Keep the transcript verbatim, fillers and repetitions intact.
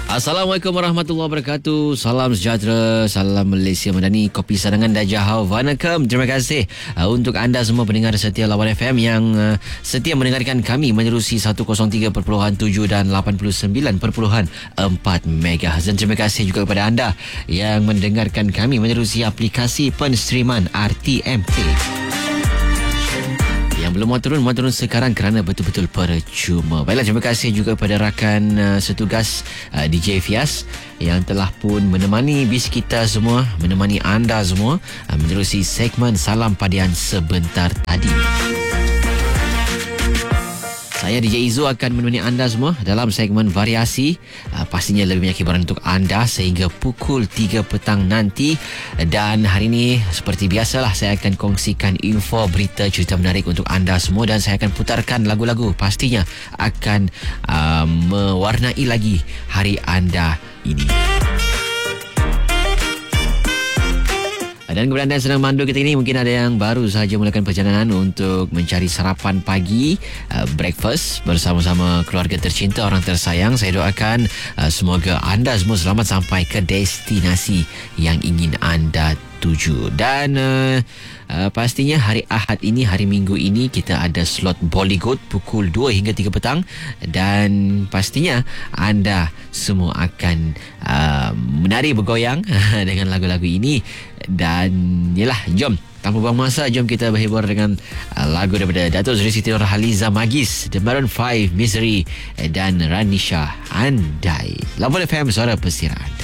Assalamualaikum warahmatullahi wabarakatuh. Salam sejahtera, salam Malaysia Madani, kopi sarangan Dajah Havanakam. Terima kasih uh, untuk anda semua pendengar setia Lawan F M yang uh, setia mendengarkan kami menerusi seratus tiga perpuluhan tujuh dan lapan puluh sembilan perpuluhan empat megahertz. Dan terima kasih juga kepada anda yang mendengarkan kami menerusi aplikasi penstreaman R T M K. Yang belum mau turun, mau turun sekarang kerana betul-betul percuma. Baiklah, terima kasih juga kepada rakan uh, setugas uh, D J Fias yang telah pun menemani bis kita semua, menemani anda semua uh, menerusi segmen Salam Padian sebentar tadi. Saya D J Izu akan menemani anda semua dalam segmen variasi. Uh, pastinya lebih banyak hiburan untuk anda sehingga pukul tiga petang nanti. Dan hari ini seperti biasalah saya akan kongsikan info, berita, cerita menarik untuk anda semua. Dan saya akan putarkan lagu-lagu pastinya akan uh, mewarnai lagi hari anda ini. Dan kepada anda yang sedang mandu kita ini, mungkin ada yang baru sahaja mulakan perjalanan untuk mencari sarapan pagi, uh, breakfast bersama-sama keluarga tercinta, orang tersayang. Saya doakan uh, semoga anda semua selamat sampai ke destinasi yang ingin anda tuju. Dan uh, uh, pastinya hari Ahad ini, hari Minggu ini kita ada slot Bollywood pukul dua hingga tiga petang. Dan pastinya anda semua akan uh, menari bergoyang dengan lagu-lagu ini. Dan yelah, jom tanpa buang masa, jom kita berhibur dengan uh, lagu daripada Datuk Seri Siti Nurhaliza Magis, The Maroon five, Misery, dan Ranisha Andai. Lawan F M, suara persiaran.